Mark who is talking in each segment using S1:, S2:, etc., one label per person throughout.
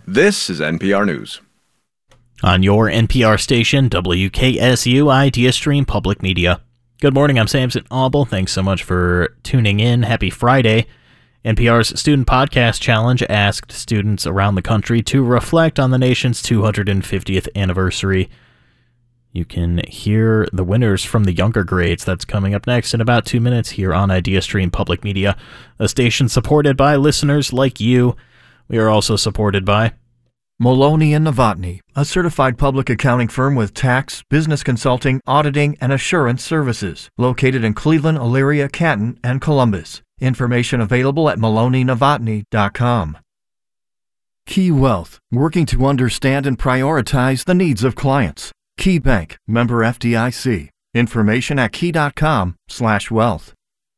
S1: This is NPR News.
S2: On your NPR station, WKSU Idea Stream Public Media. Good morning, I'm Samson Auble. Thanks so much for tuning in. Happy Friday. NPR's Student Podcast Challenge asked students around the country to reflect on the nation's 250th anniversary. You can hear the winners from the younger grades. That's coming up next in about 2 minutes here on Idea Stream Public Media, a station supported by listeners like you. We are also supported by
S3: Maloney & Novotny, a certified public accounting firm with tax, business consulting, auditing, and assurance services, located in Cleveland, Elyria, Canton, and Columbus. Information available at maloneynovotny.com. Key Wealth, working to understand and prioritize the needs of clients. Key Bank, member FDIC. Information at key.com/wealth.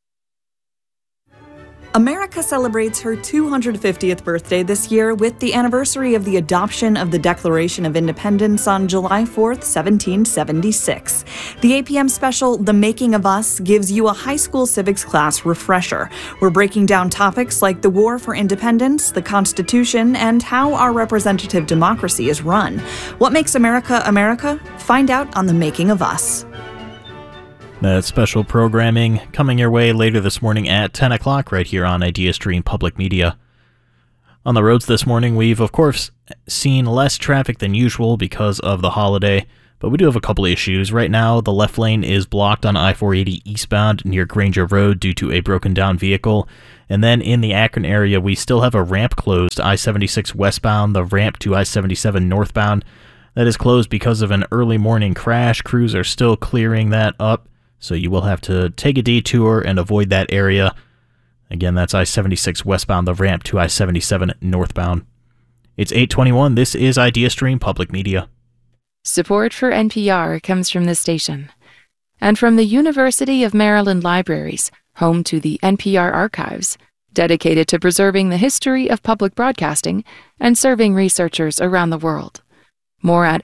S4: America celebrates her 250th birthday this year with the anniversary of the adoption of the Declaration of Independence on July 4th, 1776. The 8 p.m. special, The Making of Us, gives you a high school civics class refresher. We're breaking down topics like the War for Independence, the Constitution, and how our representative democracy is run. What makes America America? Find out on The Making of Us.
S2: That special programming coming your way later this morning at 10 o'clock right here on Idea Stream Public Media. On the roads this morning, we've, of course, seen less traffic than usual because of the holiday, but we do have a couple of issues. Right now, the left lane is blocked on I-480 eastbound near Granger Road due to a broken-down vehicle. And then in the Akron area, we still have a ramp closed, I-76 westbound, the ramp to I-77 northbound. That is closed because of an early morning crash. Crews are still clearing that up, so you will have to take a detour and avoid that area. Again, that's I-76 westbound, the ramp to I-77 northbound. It's 8:21. This is Idea Stream Public Media.
S5: Support for NPR comes from this station and from the University of Maryland Libraries, home to the NPR Archives, dedicated to preserving the history of public broadcasting and serving researchers around the world. More at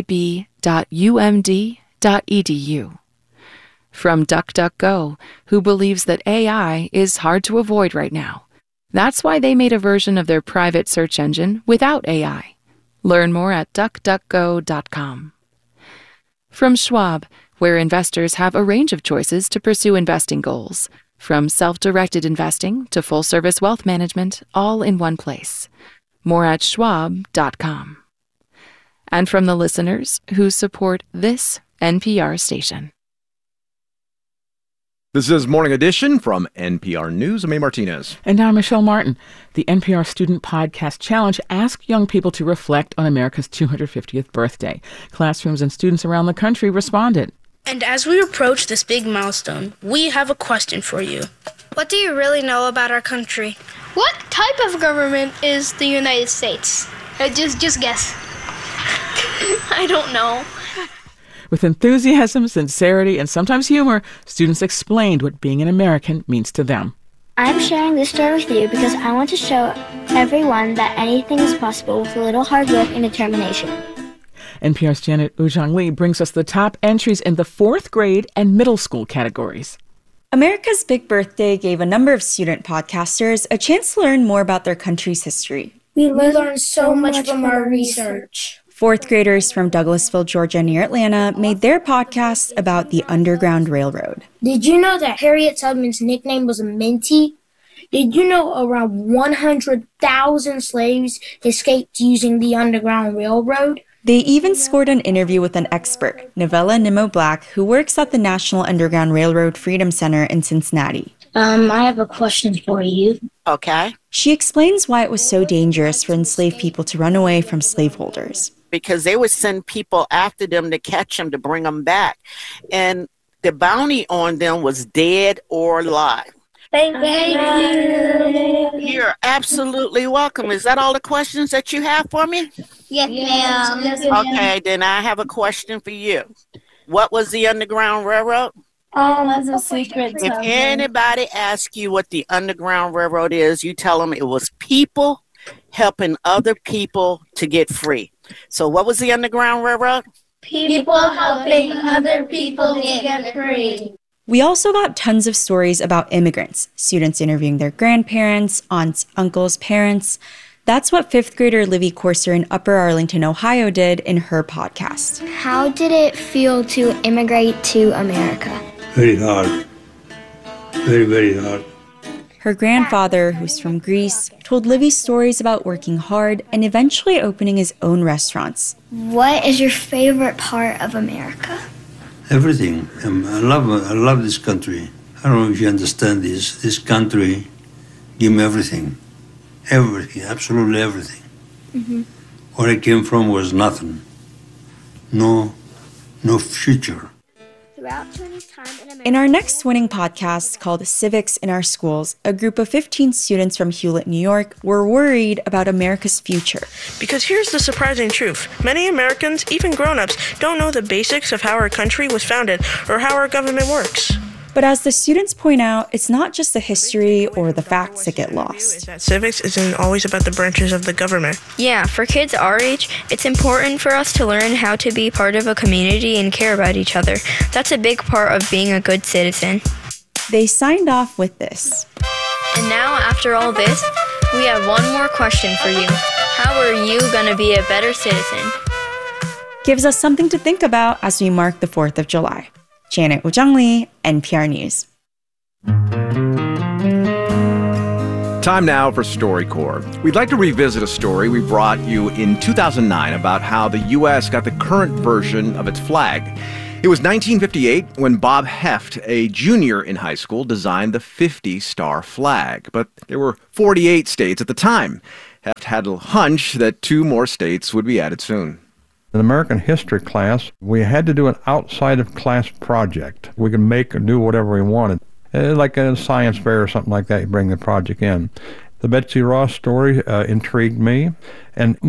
S5: lib.umd.edu. From DuckDuckGo, who believes that AI is hard to avoid right now. That's why they made a version of their private search engine without AI. Learn more at duckduckgo.com. From Schwab, where investors have a range of choices to pursue investing goals, from self-directed investing to full-service wealth management, all in one place. More at schwab.com. And from the listeners who support this NPR station.
S1: This is Morning Edition from NPR News. I'm A. Martinez.
S6: And I'm Michelle Martin. The NPR Student Podcast Challenge asked young people to reflect on America's 250th birthday. Classrooms and students around the country responded.
S7: And as we approach this big milestone, we have a question for you. What do you really know about our country?
S8: What type of government is the United States? Just guess.
S7: I don't know.
S6: With enthusiasm, sincerity, and sometimes humor, students explained what being an American means to them.
S9: I'm sharing this story with you because I want to show everyone that anything is possible with a little hard work and determination.
S6: NPR's Janet Ujong Lee brings us the top entries in the 4th grade and middle school categories.
S10: America's Big Birthday gave a number of student podcasters a chance to learn more about their country's history.
S8: We learned so much from our research.
S10: 4th graders from Douglasville, Georgia, near Atlanta, made their podcast about the Underground Railroad.
S8: Did you know that Harriet Tubman's nickname was Minty? Did you know around 100,000 slaves escaped using the Underground Railroad?
S10: They even scored an interview with an expert, Novella Nimmo Black, who works at the National Underground Railroad Freedom Center in Cincinnati.
S9: I have a question for you.
S11: Okay.
S10: She explains why it was so dangerous for enslaved people to run away from slaveholders.
S11: Because they would send people after them to catch them, to bring them back. And the bounty on them was dead or alive.
S8: Thank you.
S11: You're absolutely welcome. Is that all the questions that you have for me?
S8: Yes, ma'am.
S11: Okay, then I have a question for you. What was the Underground Railroad?
S8: It's a secret.
S11: If anybody asks you what the Underground Railroad is, you tell them it was people helping other people to get free. So what was the Underground Railroad?
S8: People helping other people get free.
S10: We also got tons of stories about immigrants, students interviewing their grandparents, aunts, uncles, parents. That's what fifth grader Livy Corser in Upper Arlington, Ohio did in her podcast.
S9: How did it feel to immigrate to America?
S12: Very hard. Very, very hard.
S10: Her grandfather, who's from Greece, told Livy stories about working hard and eventually opening his own restaurants.
S9: What is your favorite part of America?
S12: Everything. I love this country. I don't know if you understand this. This country give me everything. Everything, absolutely everything. Mm-hmm. Where I came from was nothing. No future.
S10: In our next winning podcast called Civics in Our Schools, a group of 15 students from Hewlett, New York, were worried about America's future.
S13: Because here's the surprising truth. Many Americans, even grown-ups, don't know the basics of how our country was founded or how our government works.
S10: But as the students point out, it's not just the history or the facts that get lost.
S13: Civics isn't always about the branches of the government.
S14: Yeah, for kids our age, it's important for us to learn how to be part of a community and care about each other. That's a big part of being a good citizen.
S10: They signed off with this.
S14: And now, after all this, we have one more question for you. How are you going to be a better citizen?
S10: Gives us something to think about as we mark the 4th of July. Janet Woo-jung Lee, NPR News.
S1: Time now for StoryCorps. We'd like to revisit a story we brought you in 2009 about how the U.S. got the current version of its flag. It was 1958 when Bob Heft, a junior in high school, designed the 50-star flag. But there were 48 states at the time. Heft had a hunch that 2 more states would be added soon.
S15: In American history class, we had to do an outside-of-class project. We could make or do whatever we wanted. Like a science fair or something like that, you bring the project in. The Betsy Ross story intrigued me, and